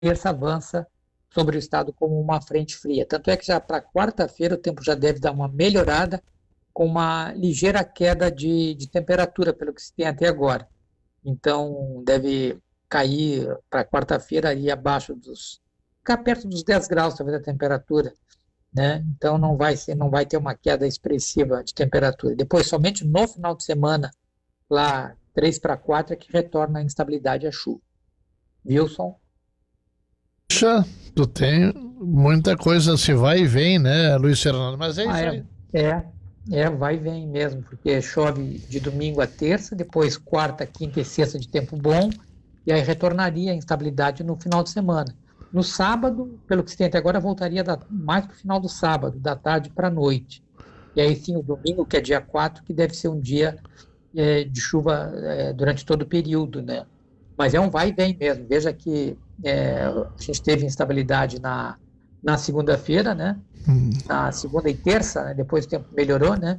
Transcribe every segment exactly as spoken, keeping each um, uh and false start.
terça avança sobre o estado como uma frente fria. Tanto é que já para quarta-feira o tempo já deve dar uma melhorada, com uma ligeira queda de, de temperatura, pelo que se tem até agora. Então, deve cair para quarta-feira ali abaixo dos, ficar perto dos dez graus, talvez, a temperatura, né? Então, não vai ser, não vai ter uma queda expressiva de temperatura. Depois, somente no final de semana, lá três para quatro, é que retorna a instabilidade e a chuva. Wilson? Puxa, tu tem muita coisa, se vai e vem, né, Luiz Fernando? Mas é Ah, isso é, aí. é, é, vai e vem mesmo, porque chove de domingo a terça, depois quarta, quinta e sexta de tempo bom, e aí retornaria a instabilidade no final de semana. No sábado, pelo que se tem até agora, voltaria da, mais para o final do sábado, da tarde para a noite. E aí sim, o domingo, que é dia quatro, que deve ser um dia é, de chuva é, durante todo o período, né? Mas é um vai e vem mesmo. Veja que é, a gente teve instabilidade na, na segunda-feira, né? Hum. Na segunda e terça, né? Depois o tempo melhorou, né?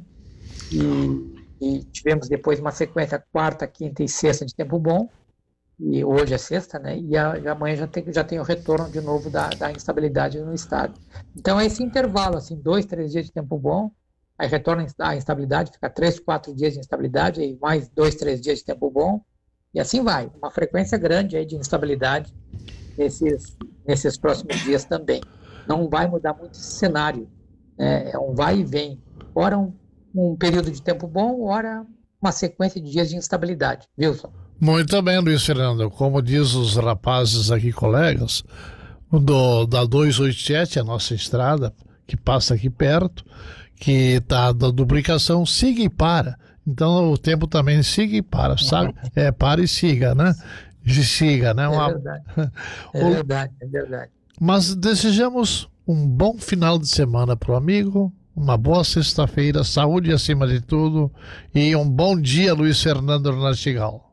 E, e tivemos depois uma sequência quarta, quinta e sexta de tempo bom, e hoje é sexta, né? E, a, e amanhã já tem, já tem o retorno de novo da, da instabilidade no estado. Então é esse intervalo, assim, dois, três dias de tempo bom, aí retorna a instabilidade, fica três, quatro dias de instabilidade, aí mais dois, três dias de tempo bom, e assim vai. Uma frequência grande aí de instabilidade nesses, nesses próximos dias também. Não vai mudar muito esse cenário, né? É um vai e vem. Ora um, um período de tempo bom, ora uma sequência de dias de instabilidade. Wilson? Muito bem, Luiz Fernando. Como diz os rapazes aqui, colegas, do, da duzentos e oitenta e sete, a nossa estrada, que passa aqui perto, que está da duplicação, siga e para. Então o tempo também siga e para, sabe? É, para e siga, né? E siga, né? É Uma... verdade, é verdade, é verdade. Mas desejamos um bom final de semana para o amigo, uma boa sexta-feira, saúde acima de tudo, e um bom dia, Luiz Fernando Nartigal.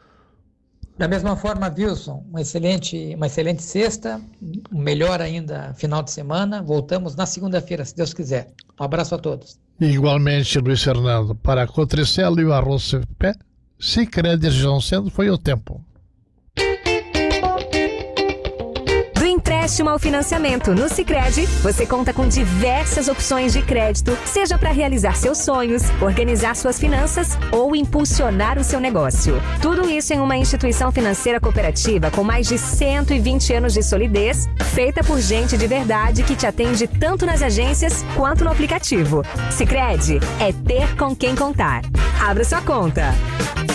Da mesma forma, Wilson, uma excelente, uma excelente sexta, um melhor ainda final de semana. Voltamos na segunda-feira, se Deus quiser. Um abraço a todos. Igualmente, Luiz Fernando, para a Cotricelo e o Arroz Pé, Sicredi região centro foi o tempo. Do empréstimo ao financiamento no Sicredi, você conta com diversas opções de crédito, seja para realizar seus sonhos, organizar suas finanças ou impulsionar o seu negócio. Tudo isso em uma instituição financeira cooperativa com mais de cento e vinte anos de solidez, feita por gente de verdade que te atende tanto nas agências quanto no aplicativo. Sicredi é ter com quem contar. Abra sua conta.